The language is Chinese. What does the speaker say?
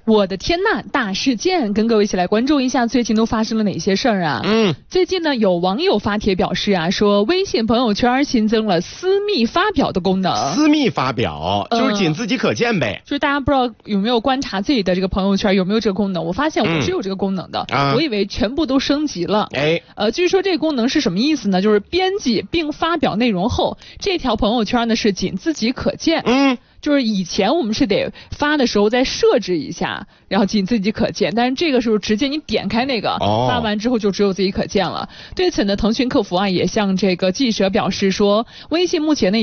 我的天呐，大事件，跟各位一起来关注一下最近都发生了哪些事儿啊？最近呢，有网友发帖表示啊，说微信朋友圈新增了私密发表的功能。 私密发表就是仅自己可见呗。 就是大家不知道有没有观察自己的这个朋友圈有没有这个功能？我发现我是有这个功能的，我以为全部都升级了。据说这个功能是什么意思呢？就是编辑并发表内容后，这条朋友圈呢是仅自己可见。就是以前我们是得发的时候再设置一下，然后仅自己可见，但是这个时候直接你点开那个，发完之后就只有自己可见了。对此呢，腾讯客服啊也向这个记者表示说，微信目前呢